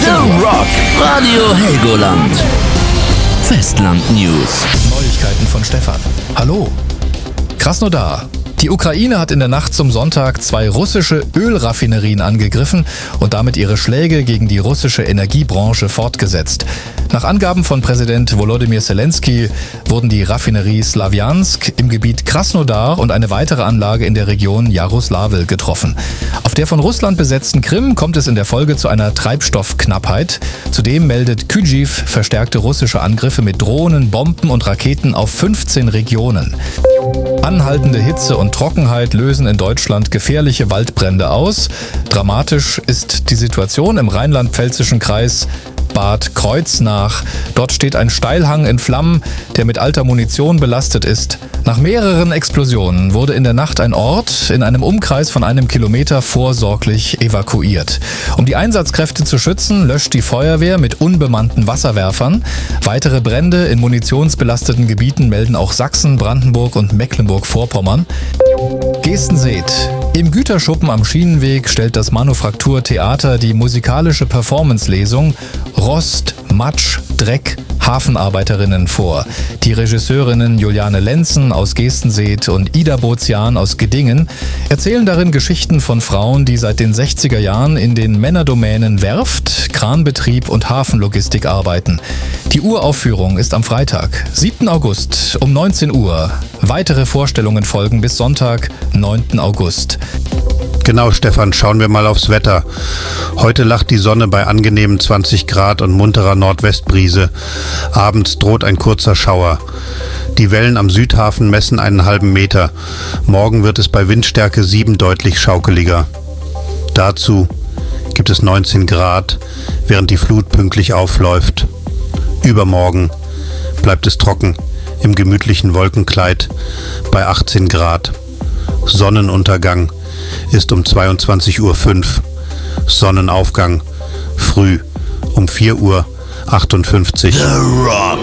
The Rock. Radio Helgoland. Festland News. Neuigkeiten von Stefan. Hallo. Krasnodar. Die Ukraine hat in der Nacht zum Sonntag 2 russische Ölraffinerien angegriffen und damit ihre Schläge gegen die russische Energiebranche fortgesetzt. Nach Angaben von Präsident Volodymyr Zelensky wurden die Raffinerie Slawjansk im Gebiet Krasnodar und eine weitere Anlage in der Region Jaroslawl getroffen. Auf der von Russland besetzten Krim kommt es in der Folge zu einer Treibstoffknappheit. Zudem meldet Kyjiv verstärkte russische Angriffe mit Drohnen, Bomben und Raketen auf 15 Regionen. Anhaltende Hitze und Trockenheit lösen in Deutschland gefährliche Waldbrände aus. Dramatisch ist die Situation im rheinland-pfälzischen Kreis Bad Kreuznach. Dort steht ein Steilhang in Flammen, der mit alter Munition belastet ist. Nach mehreren Explosionen wurde in der Nacht ein Ort in einem Umkreis von 1 Kilometer vorsorglich evakuiert. Um die Einsatzkräfte zu schützen, löscht die Feuerwehr mit unbemannten Wasserwerfern. Weitere Brände in munitionsbelasteten Gebieten melden auch Sachsen, Brandenburg und Mecklenburg-Vorpommern. Gestenseet. Im Güterschuppen am Schienenweg stellt das Manufakturtheater die musikalische Performance-Lesung Rost, Matsch, Dreck, Hafenarbeiterinnen vor. Die Regisseurinnen Juliane Lenzen aus Gestenseet und Ida Bozian aus Gedingen erzählen darin Geschichten von Frauen, die seit den 60er Jahren in den Männerdomänen Werft, Kranbetrieb und Hafenlogistik arbeiten. Die Uraufführung ist am Freitag, 7. August um 19 Uhr. Weitere Vorstellungen folgen bis Sonntag, 9. August. Genau, Stefan, schauen wir mal aufs Wetter. Heute lacht die Sonne bei angenehmen 20 Grad und munterer Nordwestbrise. Abends droht ein kurzer Schauer. Die Wellen am Südhafen messen einen halben Meter. Morgen wird es bei Windstärke 7 deutlich schaukeliger. Dazu gibt es 19 Grad, während die Flut pünktlich aufläuft. Übermorgen bleibt es trocken im gemütlichen Wolkenkleid bei 18 Grad. Sonnenuntergang ist um 22:05 Uhr. Sonnenaufgang früh um 4:58 Uhr. The Rock.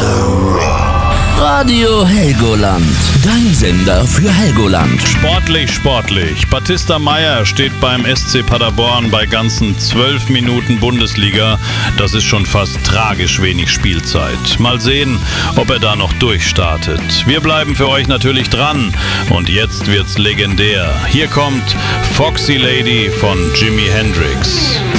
Radio Helgoland. Dein Sender für Helgoland. Sportlich. Batista Meyer steht beim SC Paderborn bei ganzen 12 Minuten Bundesliga. Das ist schon fast tragisch wenig Spielzeit. Mal sehen, ob er da noch durchstartet. Wir bleiben für euch natürlich dran. Und jetzt wird's legendär. Hier kommt Foxy Lady von Jimi Hendrix.